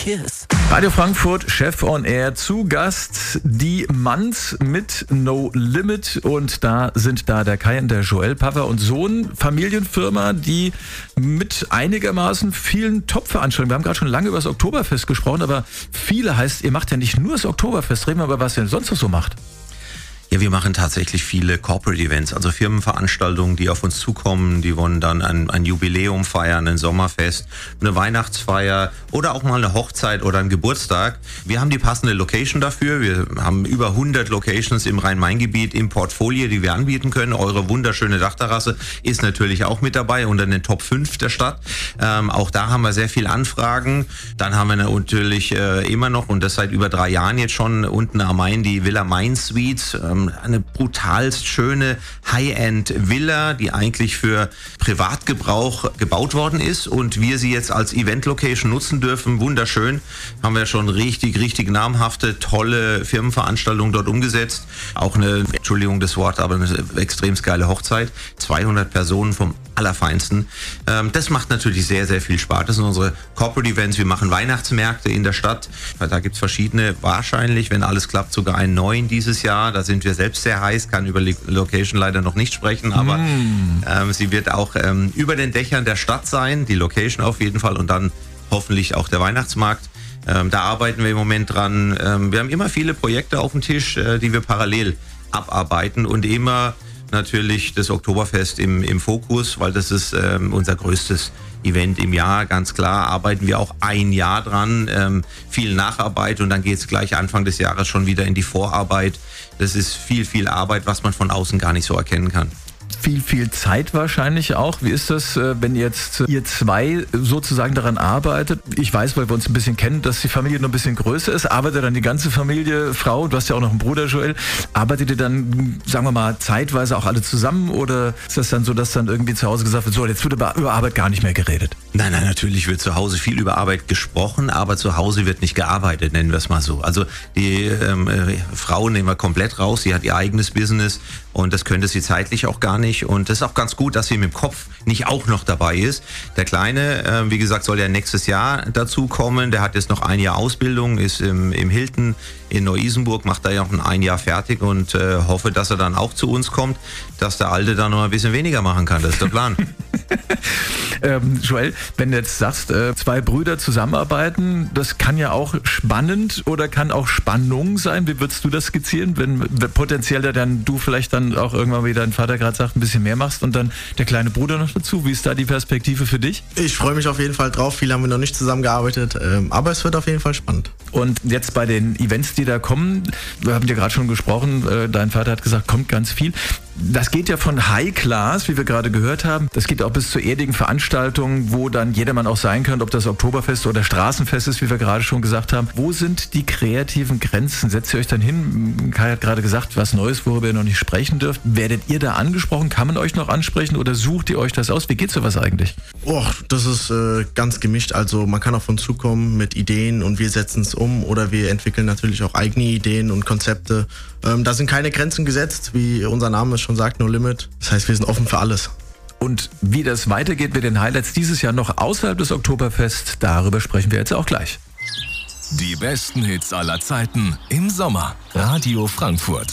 Kiss. Radio Frankfurt, Chef on Air, zu Gast die Manns mit No Limit, und da sind der Kai und der Joel, Papa und Sohn, Familienfirma, die mit einigermaßen vielen Top-Veranstaltungen, wir haben gerade schon lange über das Oktoberfest gesprochen, aber viele heißt, ihr macht ja nicht nur das Oktoberfest, reden wir über was ihr sonst noch so macht. Ja, wir machen tatsächlich viele Corporate Events, also Firmenveranstaltungen, die auf uns zukommen. Die wollen dann ein Jubiläum feiern, ein Sommerfest, eine Weihnachtsfeier oder auch mal eine Hochzeit oder einen Geburtstag. Wir haben die passende Location dafür. Wir haben über 100 Locations im Rhein-Main-Gebiet im Portfolio, die wir anbieten können. Eure wunderschöne Dachterrasse ist natürlich auch mit dabei unter den Top 5 der Stadt. Auch da haben wir sehr viele Anfragen. Dann haben wir natürlich immer noch, und das seit über 3 Jahren jetzt schon, unten am Main die Villa Main Suites. Eine brutalst schöne High-End-Villa, die eigentlich für Privatgebrauch gebaut worden ist und wir sie jetzt als Event-Location nutzen dürfen. Wunderschön. Haben wir schon richtig namhafte, tolle Firmenveranstaltungen dort umgesetzt. Auch eine, Entschuldigung das Wort, aber eine extrem geile Hochzeit. 200 Personen vom Allerfeinsten. Das macht natürlich sehr viel Spaß. Das sind unsere Corporate Events. Wir machen Weihnachtsmärkte in der Stadt. Da gibt es verschiedene, wahrscheinlich, wenn alles klappt, sogar einen neuen dieses Jahr. Da sind wir selbst sehr heiß, kann über die Location leider noch nicht sprechen, aber sie wird auch über den Dächern der Stadt sein, die Location auf jeden Fall, und dann hoffentlich auch der Weihnachtsmarkt. Da arbeiten wir im Moment dran. Wir haben immer viele Projekte auf dem Tisch, die wir parallel abarbeiten, und immer natürlich das Oktoberfest im Fokus, weil das ist unser größtes Event im Jahr. Ganz klar arbeiten wir auch ein Jahr dran, viel Nacharbeit, und dann geht es gleich Anfang des Jahres schon wieder in die Vorarbeit. Das ist viel Arbeit, was man von außen gar nicht so erkennen kann. Viel Zeit wahrscheinlich auch. Wie ist das, wenn jetzt ihr zwei sozusagen daran arbeitet? Ich weiß, weil wir uns ein bisschen kennen, dass die Familie noch ein bisschen größer ist. Arbeitet dann die ganze Familie, Frau, du hast ja auch noch einen Bruder, Joel, arbeitet ihr dann, sagen wir mal, zeitweise auch alle zusammen, oder ist das dann so, dass dann irgendwie zu Hause gesagt wird, so, jetzt wird über Arbeit gar nicht mehr geredet? Nein, natürlich wird zu Hause viel über Arbeit gesprochen, aber zu Hause wird nicht gearbeitet, nennen wir es mal so. Also die Frau nehmen wir komplett raus, sie hat ihr eigenes Business und das könnte sie zeitlich auch gar nicht, und das ist auch ganz gut, dass sie mit dem Kopf nicht auch noch dabei ist. Der Kleine, wie gesagt, soll ja nächstes Jahr dazu kommen, der hat jetzt noch 1 Jahr Ausbildung, ist im Hilton in Neu-Isenburg, macht da ja noch ein Jahr fertig, und hoffe, dass er dann auch zu uns kommt, dass der Alte dann noch ein bisschen weniger machen kann, das ist der Plan. Joel, wenn du jetzt sagst, 2 Brüder zusammenarbeiten, das kann ja auch spannend oder kann auch Spannung sein. Wie würdest du das skizzieren, wenn potenziell dann du vielleicht dann auch irgendwann, wie dein Vater gerade sagt, ein bisschen mehr machst und dann der kleine Bruder noch dazu? Wie ist da die Perspektive für dich? Ich freue mich auf jeden Fall drauf. Viel haben wir noch nicht zusammengearbeitet, aber es wird auf jeden Fall spannend. Und jetzt bei den Events, die da kommen, wir haben ja gerade schon gesprochen, dein Vater hat gesagt, kommt ganz viel. Das geht ja von High Class, wie wir gerade gehört haben, das geht auch bis zu erdigen Veranstaltungen, wo dann jedermann auch sein könnte, ob das Oktoberfest oder Straßenfest ist, wie wir gerade schon gesagt haben. Wo sind die kreativen Grenzen? Setzt ihr euch dann hin? Kai hat gerade gesagt, was Neues, worüber ihr noch nicht sprechen dürft. Werdet ihr da angesprochen? Kann man euch noch ansprechen oder sucht ihr euch das aus? Wie geht sowas eigentlich? Das ist ganz gemischt. Also man kann auf uns zukommen mit Ideen und wir setzen es um, oder wir entwickeln natürlich auch eigene Ideen und Konzepte. Da sind keine Grenzen gesetzt, wie unser Name es schon sagt, No Limit. Das heißt, wir sind offen für alles. Und wie das weitergeht mit den Highlights dieses Jahr noch außerhalb des Oktoberfests, darüber sprechen wir jetzt auch gleich. Die besten Hits aller Zeiten im Sommer. Radio Frankfurt.